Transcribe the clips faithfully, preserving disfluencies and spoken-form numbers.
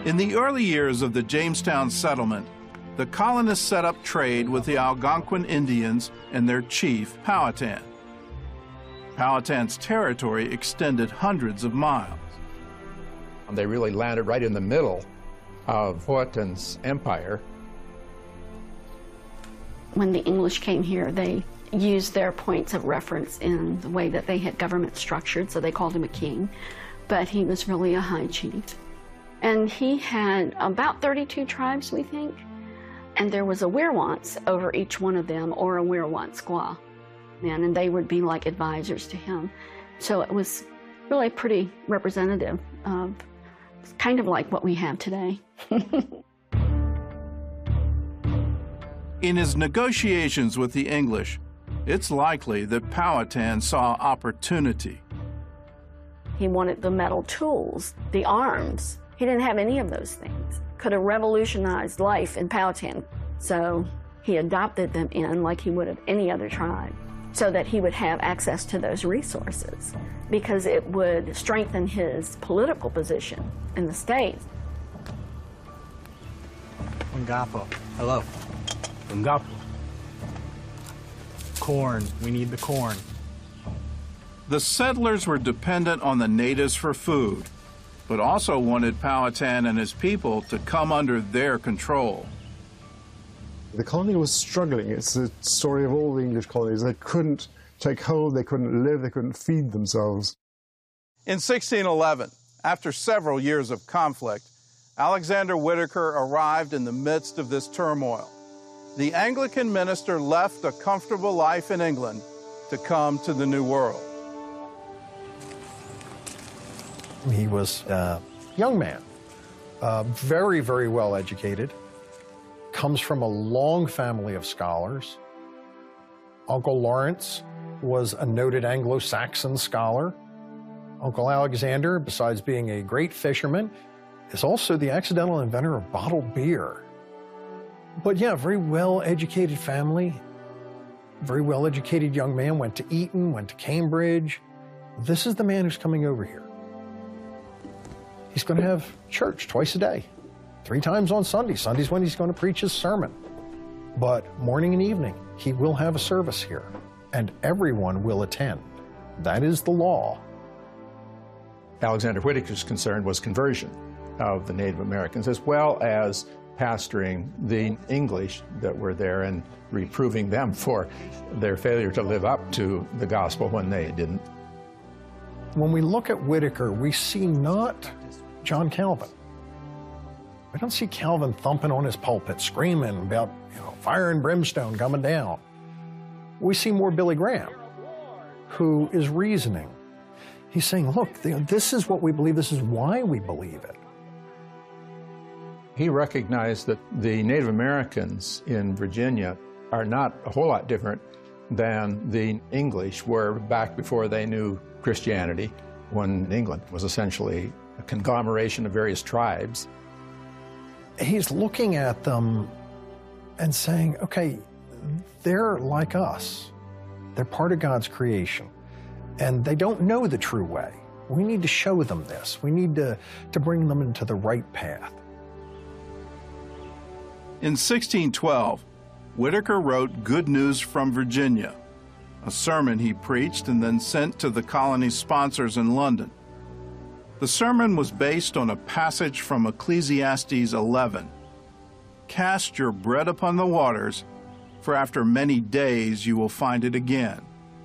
In the early years of the Jamestown settlement, the colonists set up trade with the Algonquin Indians and their chief, Powhatan. Powhatan's territory extended hundreds of miles. They really landed right in the middle of Powhatan's empire. When the English came here, they used their points of reference in the way that they had government structured, so they called him a king, but he was really a high chief. And he had about thirty-two tribes, we think, and there was a werewance over each one of them, or a werewance squaw, man, and they would be like advisors to him. So it was really pretty representative of kind of like what we have today. In his negotiations with the English, it's likely that Powhatan saw opportunity. He wanted the metal tools, the arms. He didn't have any of those things. Could have revolutionized life in Powhatan. So he adopted them in like he would have any other tribe, so that he would have access to those resources, because it would strengthen his political position in the state. Ungapo. Hello. Ungapo. Corn. We need the corn. The settlers were dependent on the natives for food, but also wanted Powhatan and his people to come under their control. The colony was struggling. It's the story of all the English colonies. They couldn't take hold, they couldn't live, they couldn't feed themselves. In sixteen eleven, after several years of conflict, Alexander Whitaker arrived in the midst of this turmoil. The Anglican minister left a comfortable life in England to come to the New World. He was a young man, uh, very, very well educated, comes from a long family of scholars. Uncle Lawrence was a noted Anglo-Saxon scholar. Uncle Alexander, besides being a great fisherman, is also the accidental inventor of bottled beer. But yeah, very well-educated family, very well-educated young man, went to Eton, went to Cambridge. This is the man who's coming over here. He's going to have church twice a day, three times on Sunday. Sunday's when he's going to preach his sermon. But morning and evening, he will have a service here, and everyone will attend. That is the law. Alexander Whitaker's concern was conversion of the Native Americans, as well as pastoring the English that were there and reproving them for their failure to live up to the gospel when they didn't. When we look at Whitaker, we see not John Calvin. We don't see Calvin thumping on his pulpit, screaming about, you know, fire and brimstone coming down. We see more Billy Graham, who is reasoning. He's saying, look, this is what we believe, this is why we believe it. He recognized that the Native Americans in Virginia are not a whole lot different than the English were back before they knew Christianity, when England was essentially a conglomeration of various tribes. He's looking at them and saying, okay, they're like us. They're part of God's creation, and they don't know the true way. We need to show them this. We need to, to bring them into the right path. In sixteen twelve, Whitaker wrote Good News from Virginia, a sermon he preached and then sent to the colony's sponsors in London. The sermon was based on a passage from Ecclesiastes eleven. Cast your bread upon the waters, for after many days you will find it again.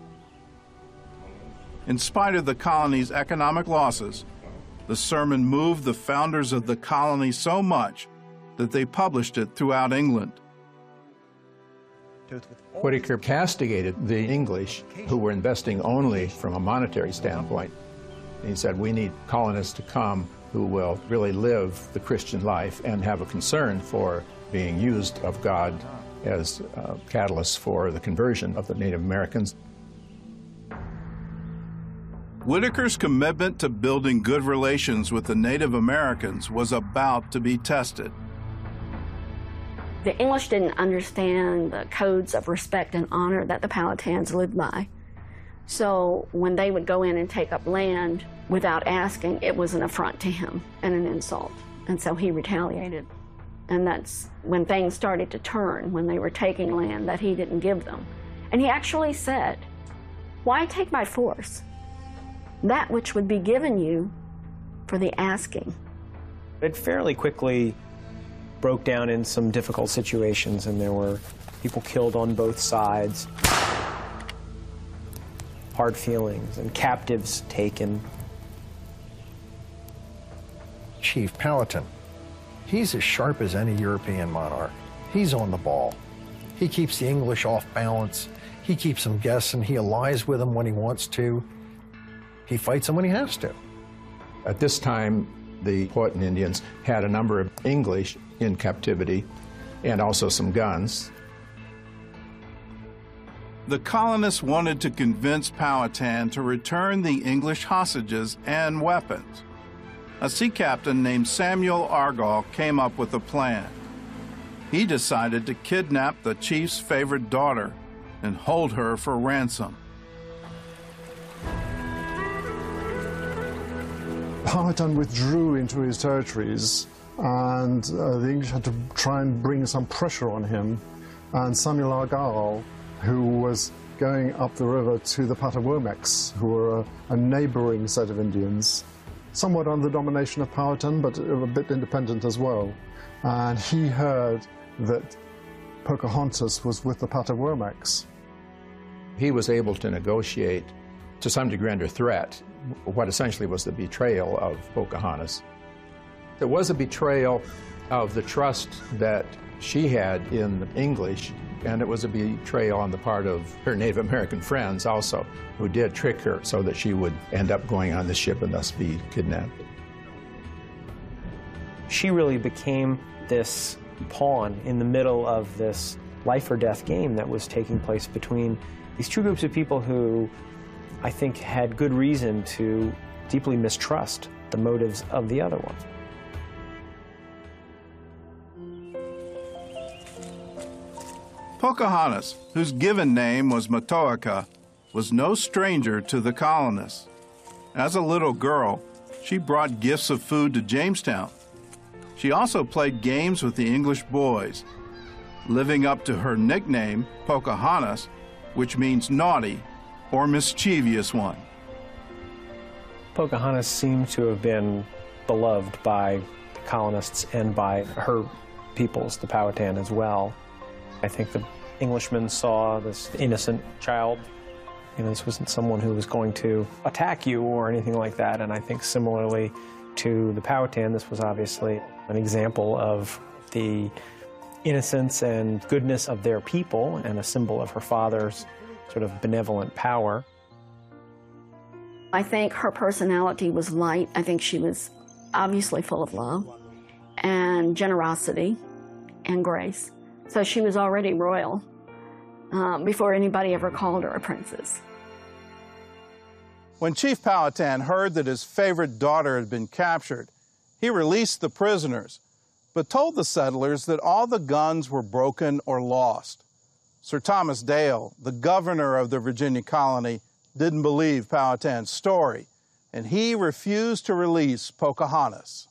In spite of the colony's economic losses, the sermon moved the founders of the colony so much that they published it throughout England. Whitaker castigated the English, who were investing only from a monetary standpoint. He said, we need colonists to come who will really live the Christian life and have a concern for being used of God as uh, catalysts for the conversion of the Native Americans. Whitaker's commitment to building good relations with the Native Americans was about to be tested. The English didn't understand the codes of respect and honor that the Powhatans lived by. So when they would go in and take up land without asking, it was an affront to him and an insult. And so he retaliated. And that's when things started to turn, when they were taking land that he didn't give them. And he actually said, "Why take by force that which would be given you for the asking?" It fairly quickly broke down in some difficult situations, and there were people killed on both sides, hard feelings, and captives taken. Chief Powhatan, he's as sharp as any European monarch. He's on the ball. He keeps the English off balance. He keeps them guessing. He allies with them when he wants to. He fights them when he has to. At this time, the Powhatan Indians had a number of English in captivity and also some guns. The colonists wanted to convince Powhatan to return the English hostages and weapons. A sea captain named Samuel Argall came up with a plan. He decided to kidnap the chief's favorite daughter and hold her for ransom. Powhatan withdrew into his territories, and uh, the English had to try and bring some pressure on him. And Samuel Argall, who was going up the river to the Patawomex, who were a, a neighboring set of Indians, somewhat under the domination of Powhatan, but a bit independent as well. And he heard that Pocahontas was with the Patawomex. He was able to negotiate, to some degree under threat, what essentially was the betrayal of Pocahontas. It was a betrayal of the trust that she had in the English, and it was a betrayal on the part of her Native American friends also, who did trick her so that she would end up going on the ship and thus be kidnapped. She really became this pawn in the middle of this life or death game that was taking place between these two groups of people who I think had good reason to deeply mistrust the motives of the other one. Pocahontas, whose given name was Matoaka, was no stranger to the colonists. As a little girl, she brought gifts of food to Jamestown. She also played games with the English boys, living up to her nickname, Pocahontas, which means naughty or mischievous one. Pocahontas seemed to have been beloved by the colonists and by her peoples, the Powhatan, as well. I think the Englishmen saw this innocent child. You know, this wasn't someone who was going to attack you or anything like that. And I think similarly to the Powhatan, this was obviously an example of the innocence and goodness of their people and a symbol of her father's sort of benevolent power. I think her personality was light. I think she was obviously full of love and generosity and grace. So she was already royal um, before anybody ever called her a princess. When Chief Powhatan heard that his favorite daughter had been captured, he released the prisoners, but told the settlers that all the guns were broken or lost. Sir Thomas Dale, the governor of the Virginia colony, didn't believe Powhatan's story, and he refused to release Pocahontas.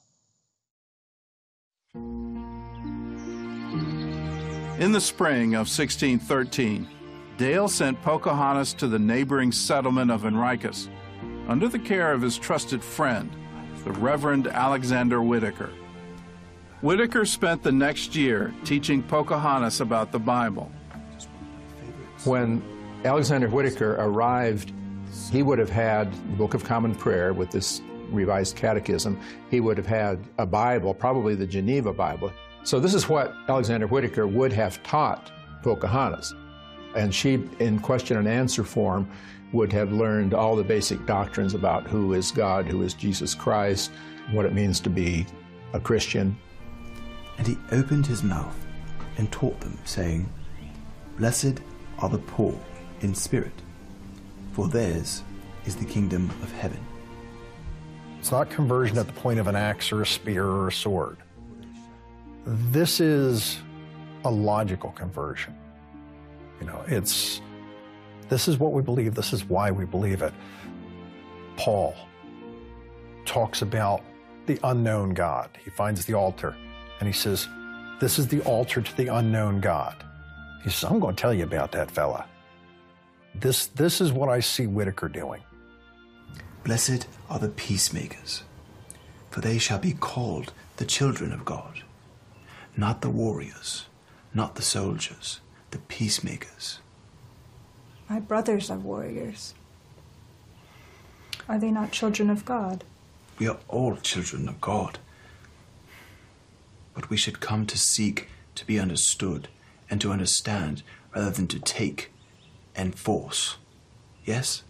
In the spring of sixteen thirteen, Dale sent Pocahontas to the neighboring settlement of Henricus under the care of his trusted friend, the Reverend Alexander Whitaker. Whitaker spent the next year teaching Pocahontas about the Bible. When Alexander Whitaker arrived, he would have had the Book of Common Prayer with this revised catechism. He would have had a Bible, probably the Geneva Bible. So this is what Alexander Whitaker would have taught Pocahontas. And she, in question and answer form, would have learned all the basic doctrines about who is God, who is Jesus Christ, what it means to be a Christian. And he opened his mouth and taught them, saying, "Blessed are the poor in spirit, for theirs is the kingdom of heaven." It's not conversion at the point of an axe or a spear or a sword. This is a logical conversion. You know, it's, this is what we believe, this is why we believe it. Paul talks about the unknown God. He finds the altar, and he says, this is the altar to the unknown God. He says, I'm going to tell you about that fella. This, this is what I see Whitaker doing. Blessed are the peacemakers, for they shall be called the children of God. Not the warriors, not the soldiers, the peacemakers. My brothers are warriors. Are they not children of God? We are all children of God. But we should come to seek to be understood and to understand rather than to take and force. Yes?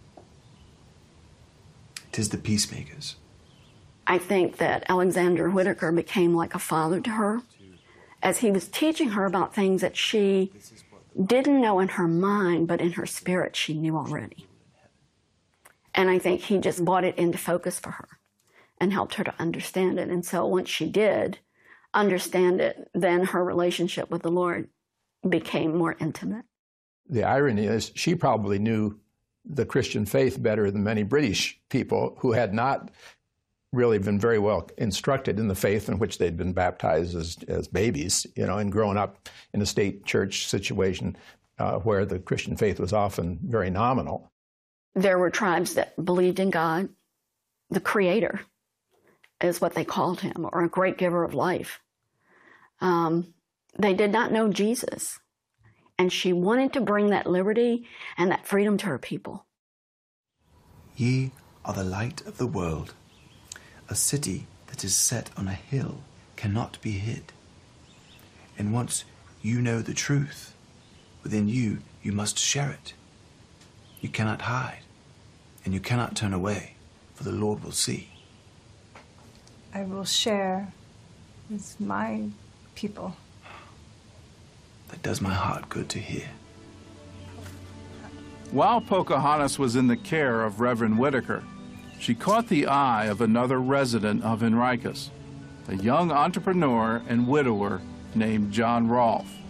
It is the peacemakers. I think that Alexander Whitaker became like a father to her as he was teaching her about things that she didn't know in her mind, but in her spirit she knew already. And I think he just brought it into focus for her and helped her to understand it. And so once she did understand it, then her relationship with the Lord became more intimate. The irony is she probably knew the Christian faith better than many British people who had not really been very well instructed in the faith in which they'd been baptized as, as babies, you know, and grown up in a state church situation uh, where the Christian faith was often very nominal. There were tribes that believed in God, the Creator is what they called him, or a great giver of life. Um, they did not know Jesus, and she wanted to bring that liberty and that freedom to her people. Ye are the light of the world. A city that is set on a hill cannot be hid. And once you know the truth, within you, you must share it. You cannot hide, and you cannot turn away, for the Lord will see. I will share with my people. That does my heart good to hear. While Pocahontas was in the care of Reverend Whitaker, she caught the eye of another resident of Henricus, a young entrepreneur and widower named John Rolfe.